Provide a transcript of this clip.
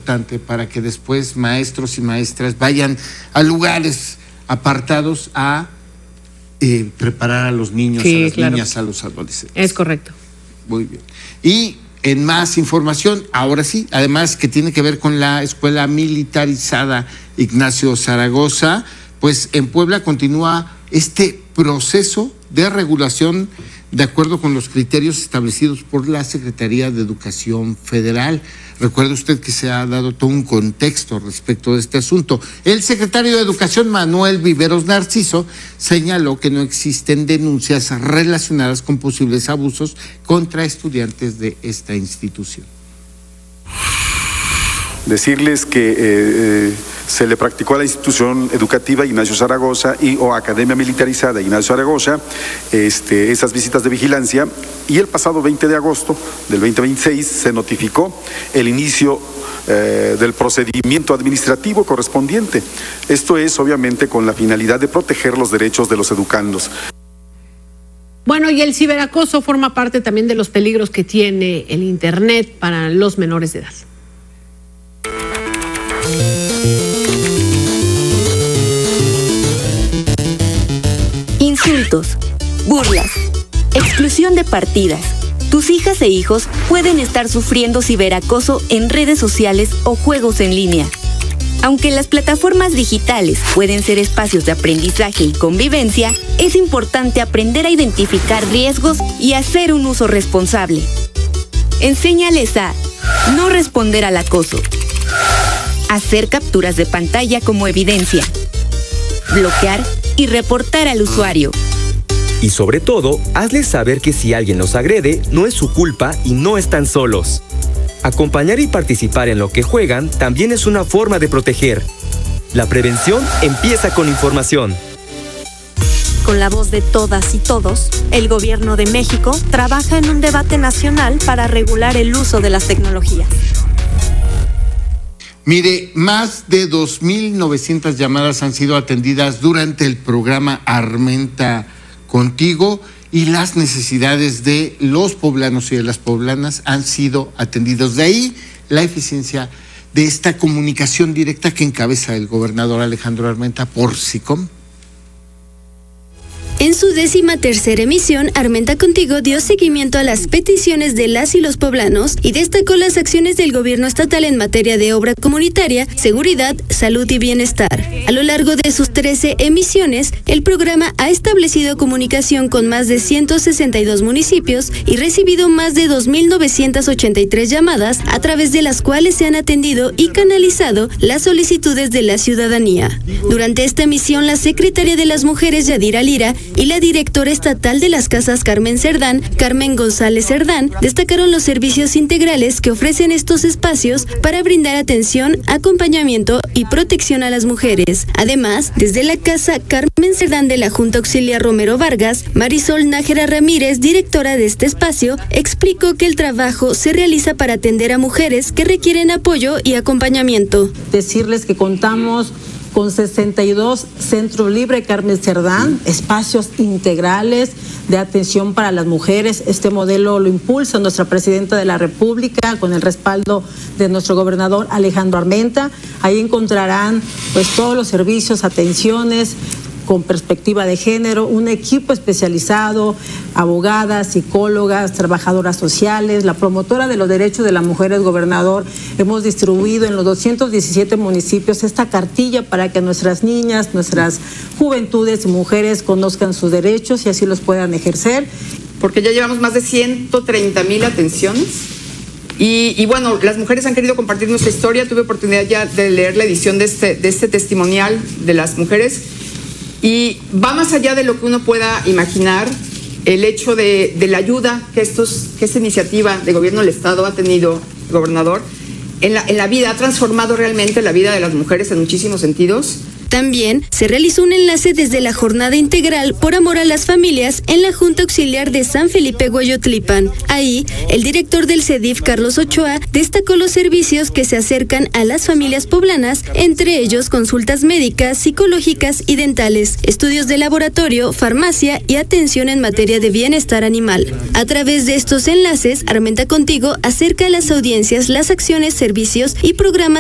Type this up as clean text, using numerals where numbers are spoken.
importante para que después maestros y maestras vayan a lugares apartados a preparar a los niños, a las niñas, a los adolescentes. Es correcto. Muy bien. Y en más información, ahora sí, además que tiene que ver con la Escuela Militarizada Ignacio Zaragoza, pues en Puebla continúa este proceso de regulación de acuerdo con los criterios establecidos por la Secretaría de Educación Federal. Recuerde usted que se ha dado todo un contexto respecto de este asunto. El secretario de Educación, Manuel Viveros Narciso, señaló que no existen denuncias relacionadas con posibles abusos contra estudiantes de esta institución. Decirles que se le practicó a la institución educativa Ignacio Zaragoza o Academia Militarizada Ignacio Zaragoza esas visitas de vigilancia, y el pasado 20 de agosto del 2026 se notificó el inicio del procedimiento administrativo correspondiente. Esto es obviamente con la finalidad de proteger los derechos de los educandos. Bueno, y el ciberacoso forma parte también de los peligros que tiene el Internet para los menores de edad. Insultos, burlas, exclusión de partidas. Tus hijas e hijos pueden estar sufriendo ciberacoso en redes sociales o juegos en línea. Aunque las plataformas digitales pueden ser espacios de aprendizaje y convivencia, es importante aprender a identificar riesgos y hacer un uso responsable. Enséñales a no responder al acoso, hacer capturas de pantalla como evidencia, bloquear y reportar al usuario. Y sobre todo, hazles saber que si alguien los agrede, no es su culpa y no están solos. Acompañar y participar en lo que juegan también es una forma de proteger. La prevención empieza con información. Con la voz de todas y todos, el Gobierno de México trabaja en un debate nacional para regular el uso de las tecnologías. Mire, más de 2,900 llamadas han sido atendidas durante el programa Armenta Contigo, y las necesidades de los poblanos y de las poblanas han sido atendidas. De ahí la eficiencia de esta comunicación directa que encabeza el gobernador Alejandro Armenta por SICOM. En su 13ª emisión, Armenta Contigo dio seguimiento a las peticiones de las y los poblanos y destacó las acciones del gobierno estatal en materia de obra comunitaria, seguridad, salud y bienestar. A lo largo de sus 13 emisiones, el programa ha establecido comunicación con más de 162 municipios y recibido más de 2,983 llamadas, a través de las cuales se han atendido y canalizado las solicitudes de la ciudadanía. Durante esta emisión, la secretaria de las Mujeres, Yadira Lira, y la directora estatal de las casas, Carmen Cerdán, Carmen González Cerdán, destacaron los servicios integrales que ofrecen estos espacios para brindar atención, acompañamiento y protección a las mujeres. Además, desde la casa Carmen Cerdán de la Junta Auxiliar Romero Vargas, Marisol Nájera Ramírez, directora de este espacio, explicó que el trabajo se realiza para atender a mujeres que requieren apoyo y acompañamiento. Decirles que contamos con 62 Centro Libre Carmen Cerdán, espacios integrales de atención para las mujeres. Este modelo lo impulsa nuestra Presidenta de la República con el respaldo de nuestro gobernador Alejandro Armenta. Ahí encontrarán pues todos los servicios, atenciones con perspectiva de género, un equipo especializado, abogadas, psicólogas, trabajadoras sociales, la promotora de los derechos de la mujer, el gobernador. Hemos distribuido en los 217 municipios esta cartilla para que nuestras niñas, nuestras juventudes y mujeres conozcan sus derechos y así los puedan ejercer. Porque ya llevamos más de 130,000 atenciones. Y bueno, las mujeres han querido compartir nuestra historia. Tuve oportunidad ya de leer la edición de este testimonial de las mujeres. Y va más allá de lo que uno pueda imaginar el hecho de la ayuda que esta iniciativa de gobierno del Estado ha tenido, el gobernador, en la vida, ha transformado realmente la vida de las mujeres en muchísimos sentidos. También se realizó un enlace desde la jornada integral por amor a las familias en la Junta Auxiliar de San Felipe Hueyotlipan. Ahí, el director del CEDIF, Carlos Ochoa, destacó los servicios que se acercan a las familias poblanas, entre ellos consultas médicas, psicológicas y dentales, estudios de laboratorio, farmacia y atención en materia de bienestar animal. A través de estos enlaces, Armenta Contigo acerca a las audiencias las acciones, servicios y programas